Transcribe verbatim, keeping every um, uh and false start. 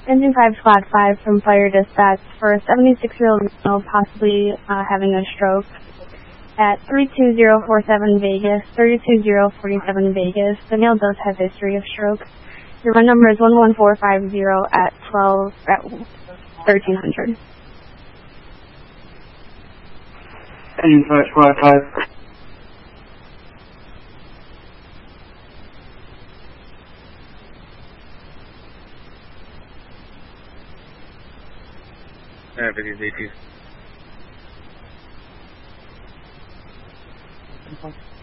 Engine five, squad five from fire dispatch for a seventy-six-year-old male possibly uh, having a stroke at three two zero four seven Vegas, three two zero four seven Vegas. The male does have history of stroke. Your run number is one one four five zero at twelve at thirteen hundred. Engine five, squad five. Yeah, Vegas eighty.